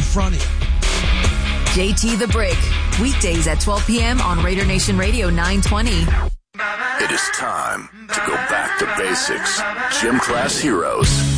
front of you. JT the Brick, weekdays at 12 p.m. on Raider Nation Radio 920. It is time to go back to basics. Gym Class Heroes